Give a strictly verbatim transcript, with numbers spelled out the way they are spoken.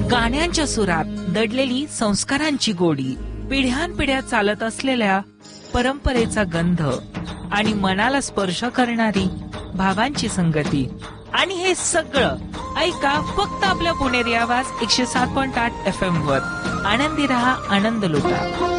गाण्यांच्या सुरात दडलेली संस्कारांची गोडी, पिढ्यानपिढ्या चालत असलेल्या परंपरेचा गंध आणि मनाला स्पर्श करणारी भावांची संगती. आणि हे सगळं ऐका फक्त आपल्या पुणेरी आवाज एकशे सात पॉइंट आठ एफ एम वर. आनंदी रहा, आनंद लुटा.